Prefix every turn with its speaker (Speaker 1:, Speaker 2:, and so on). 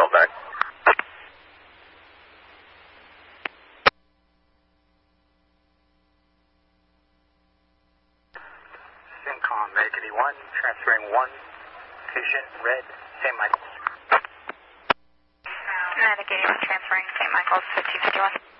Speaker 1: call back.
Speaker 2: Syncom, American 81, transferring 1, patient, red, St. Michael's.
Speaker 3: American 81, transferring St. Michael's, 1551.